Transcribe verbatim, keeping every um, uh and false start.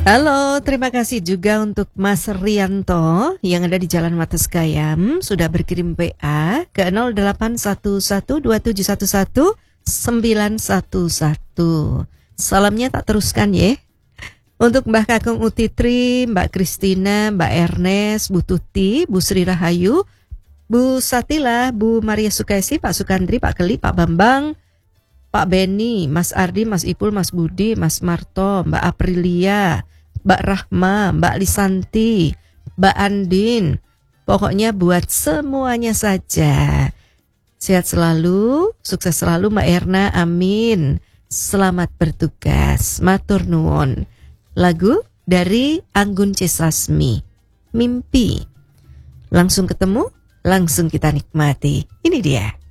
Halo, terima kasih juga untuk Mas Rianto yang ada di Jalan Wates Gayam sudah berkirim W A ke nol delapan satu satu dua tujuh satu satu sembilan satu satu. Salamnya tak teruskan ya. Untuk Mbah Kakung Utitri, Mbak Kristina, Mbak Ernest, Bu Tuti, Bu Sri Rahayu, Bu Satila, Bu Maria Sukaisi, Pak Sukandri, Pak Keli, Pak Bambang, Pak Beni, Mas Ardi, Mas Ipul, Mas Budi, Mas Marto, Mbak Aprilia, Mbak Rahma, Mbak Lisanti, Mbak Andin. Pokoknya buat semuanya saja. Sehat selalu, sukses selalu Mbak Erna, amin. Selamat bertugas, matur nuwun. Lagu dari Anggun C. Sasmi, Mimpi. Langsung ketemu, langsung kita nikmati. Ini dia.